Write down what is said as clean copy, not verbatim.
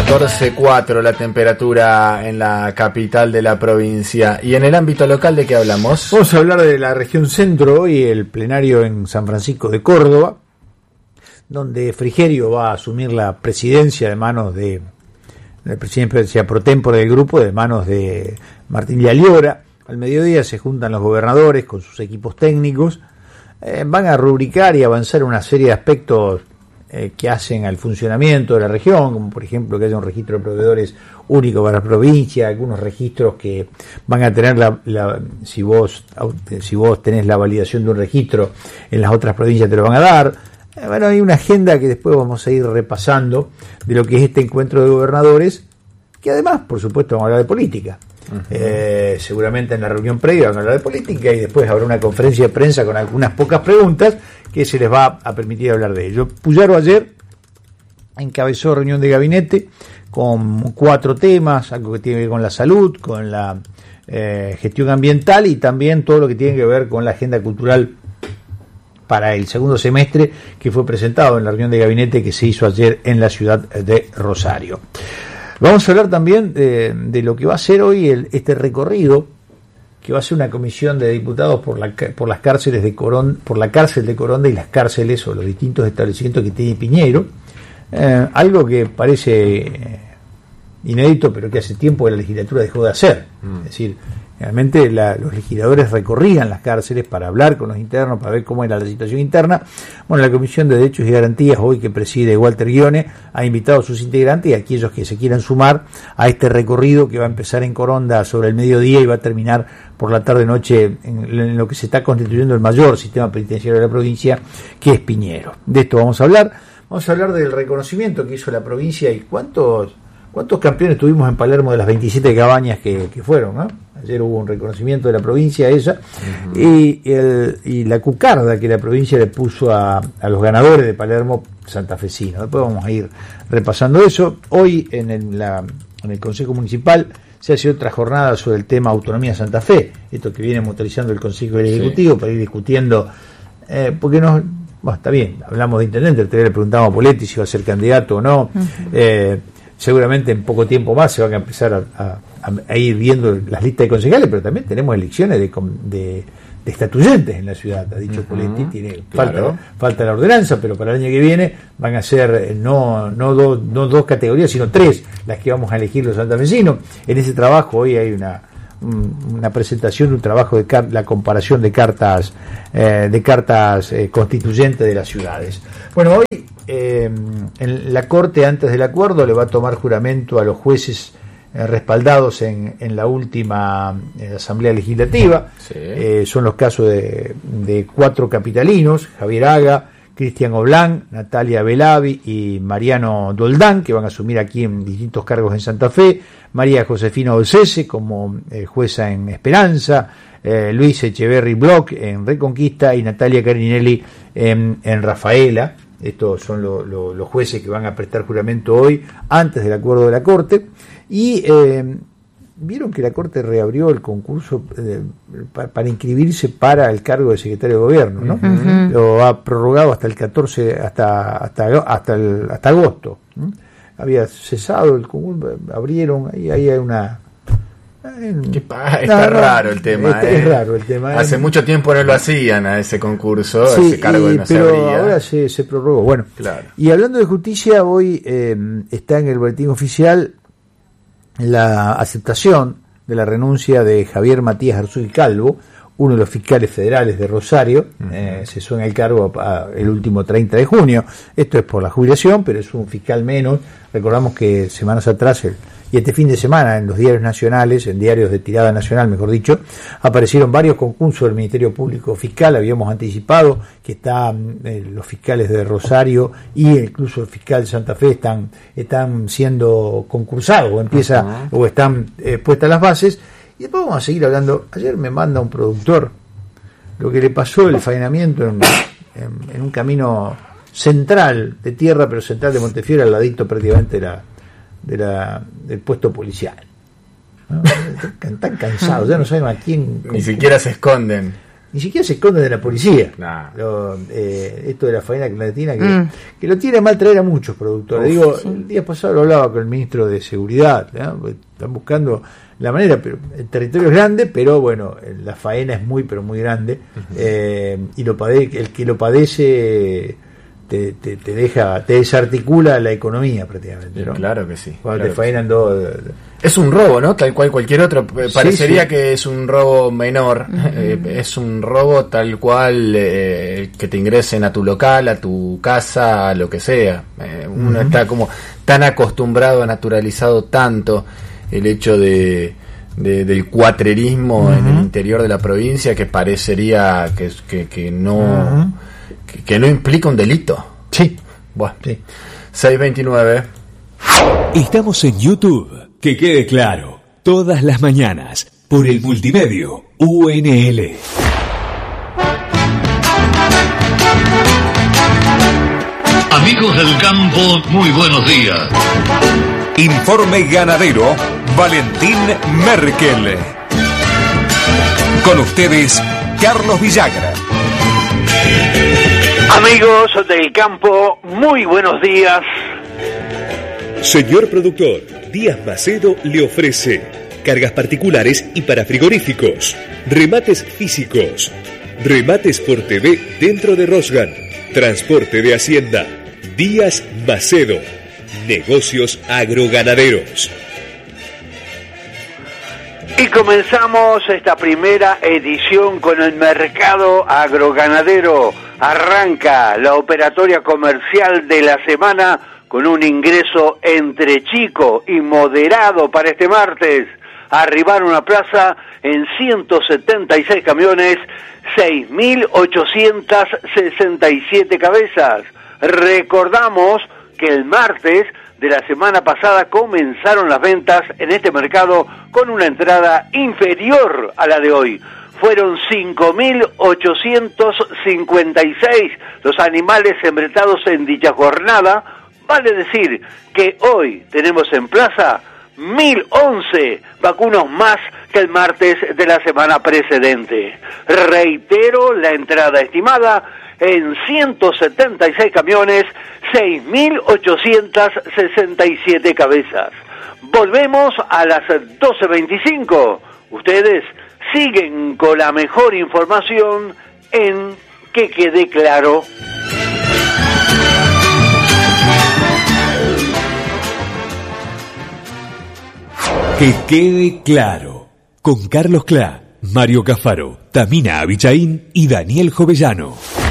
14,4 la temperatura en la capital de la provincia. ¿Y en el ámbito local de qué hablamos? Vamos a hablar de la región centro hoy, el plenario en San Francisco de Córdoba, donde Frigerio va a asumir la presidencia de manos de la presidencia pro tempore del grupo, de manos de Martín Lialiora. Al mediodía se juntan los gobernadores con sus equipos técnicos, van a rubricar y avanzar una serie de aspectos que hacen al funcionamiento de la región, como por ejemplo que haya un registro de proveedores único para la provincia, algunos registros que van a tener si vos tenés la validación de un registro en las otras provincias te lo van a dar. Bueno, hay una agenda que después vamos a ir repasando de lo que es este encuentro de gobernadores, que además, por supuesto, vamos a hablar de política. Uh-huh. Seguramente en la reunión previa van a hablar de política y después habrá una conferencia de prensa con algunas pocas preguntas que se les va a permitir hablar de ello. Puyaro ayer encabezó reunión de gabinete con 4 temas, algo que tiene que ver con la salud, con la gestión ambiental y también todo lo que tiene que ver con la agenda cultural para el segundo semestre, que fue presentado en la reunión de gabinete que se hizo ayer en la ciudad de Rosario. Vamos a hablar también de lo que va a ser hoy este recorrido que va a ser una comisión de diputados por las cárceles de Coronda, por la cárcel de Coronda y las cárceles o los distintos establecimientos que tiene Piñero, algo que parece inédito, pero que hace tiempo que la legislatura dejó de hacer. Es decir, realmente los legisladores recorrían las cárceles para hablar con los internos, para ver cómo era la situación interna. Bueno, la Comisión de Derechos y Garantías, hoy que preside Walter Guione, ha invitado a sus integrantes y a aquellos que se quieran sumar a este recorrido que va a empezar en Coronda sobre el mediodía y va a terminar por la tarde-noche en lo que se está constituyendo el mayor sistema penitenciario de la provincia, que es Piñero. De esto vamos a hablar. Vamos a hablar del reconocimiento que hizo la provincia y cuántos campeones tuvimos en Palermo de las 27 cabañas que fueron, ¿no? Ayer hubo un reconocimiento de la provincia esa, uh-huh. y la cucarda que la provincia le puso a los ganadores de Palermo santafesino. Después vamos a ir repasando eso. Hoy en el Consejo Municipal se hace otra jornada sobre el tema Autonomía Santa Fe, esto que viene motorizando el Consejo del Ejecutivo, sí, para ir discutiendo, porque está bien, hablamos de intendente, le preguntamos a Poletti si va a ser candidato o no. Uh-huh. Seguramente en poco tiempo más se van a empezar a ir viendo las listas de concejales, pero también tenemos elecciones de estatuyentes en la ciudad, ha dicho Poletti. Falta la ordenanza, pero para el año que viene van a ser no 2 categorías, sino 3 las que vamos a elegir los santafesinos. En ese trabajo hoy hay una presentación de un trabajo de la comparación de cartas constituyentes de las ciudades. Bueno, hoy en la Corte, antes del acuerdo, le va a tomar juramento a los jueces respaldados en la última Asamblea Legislativa. Sí. Son los casos de 4 capitalinos: Javier Haga, Cristian Oblán, Natalia Belavi y Mariano Doldán, que van a asumir aquí en distintos cargos en Santa Fe, María Josefina Olcese como jueza en Esperanza, Luis Echeverry Bloch en Reconquista y Natalia Carinelli en Rafaela. Estos son los jueces que van a prestar juramento hoy antes del acuerdo de la Corte. Y vieron que la Corte reabrió el concurso para inscribirse para el cargo de secretario de gobierno, ¿no? Uh-huh. Lo ha prorrogado hasta el 14, hasta agosto. Había cesado el concurso, abrieron, ahí hay una... Está raro el tema. Es raro el tema. Hace mucho tiempo no lo hacían a ese concurso, sí, ese cargo no se abría. Pero ahora se prorrogó. Bueno, claro. Y hablando de justicia, hoy está en el boletín oficial la aceptación de la renuncia de Javier Matías Arzúi Calvo, uno de los fiscales federales de Rosario. Uh-huh. Cesó en el cargo el último 30 de junio. Esto es por la jubilación, pero es un fiscal menos. Recordamos que semanas atrás y este fin de semana en los diarios nacionales, en diarios de tirada nacional, mejor dicho, aparecieron varios concursos del Ministerio Público Fiscal. Habíamos anticipado que están los fiscales de Rosario y incluso el fiscal de Santa Fe están siendo concursados o están puestas las bases. Y después vamos a seguir hablando. Ayer me manda un productor lo que le pasó el faenamiento en un camino central de tierra, pero central de Montefiore, al ladito prácticamente del puesto policial, ¿no? Están cansados, ya no saben a quién. Ni siquiera se esconden. ni siquiera se esconden de la policía. Nah. Esto de la faena clandestina que lo tiene a mal traer a muchos productores. El día pasado lo hablaba con el ministro de Seguridad, ¿no? Están buscando la manera, pero el territorio es grande, pero bueno, la faena es muy grande, y el que lo padece te desarticula la economía prácticamente, ¿no? Claro que sí. Cuando te faenan dos. Es un robo, ¿no? Tal cual cualquier otro. Parecería que es un robo menor. Es un robo tal cual que te ingresen a tu local, a tu casa, a lo que sea. Uno está como tan acostumbrado, naturalizado tanto el hecho del cuatrerismo en el interior de la provincia que parecería que no... Que no implica un delito. Sí. Bueno, sí. 6:29. Estamos en YouTube. Que quede claro. Todas las mañanas. Por el multimedio UNL. Amigos del campo, muy buenos días. Informe ganadero. Valentín Merkel. Con ustedes, Carlos Villagra. Amigos del campo, muy buenos días. Señor productor, Díaz Macedo le ofrece cargas particulares y para frigoríficos, remates físicos, remates por TV dentro de Rosgan, transporte de hacienda. Díaz Macedo, negocios agroganaderos. Y comenzamos esta primera edición con el mercado agroganadero. Arranca la operatoria comercial de la semana con un ingreso entre chico y moderado para este martes. Arribaron a plaza en 176 camiones, 6.867 cabezas. Recordamos que el martes de la semana pasada comenzaron las ventas en este mercado con una entrada inferior a la de hoy. Fueron 5.856 los animales embretados en dicha jornada. Vale decir que hoy tenemos en plaza 1.011 vacunos más que el martes de la semana precedente. Reitero la entrada estimada en 176 camiones, 6.867 cabezas. Volvemos a las 12:25. Ustedes siguen con la mejor información en Que Quede Claro. Que quede claro. Con Carlos Clá, Mario Cafaro, Tamina Abichaín y Daniel Jovellano.